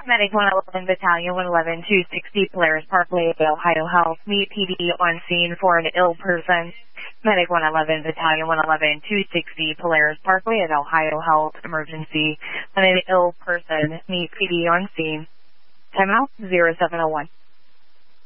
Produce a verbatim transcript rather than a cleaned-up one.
Medic one eleven Battalion one eleven two sixty Polaris Parkway, Ohio Health. Meet P D on scene for an ill person. Medic one eleven Battalion one eleven two sixty Polaris Parkway at Ohio Health. Emergency. On an ill person. Meet P D on scene. Timeout zero seven oh one.